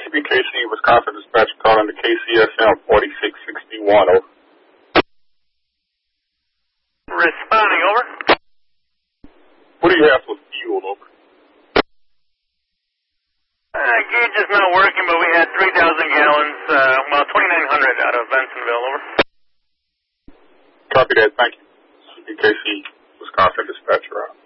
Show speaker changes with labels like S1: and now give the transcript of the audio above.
S1: CBKC, Wisconsin Dispatch calling the KCSM 4661, over.
S2: Responding, over.
S1: What do you have for fuel, over?
S2: Gauge is not working, but we had 3,000 gallons, 2,900 out of Bensonville, over.
S1: Copy that, thank you. CBKC, Wisconsin Dispatcher out.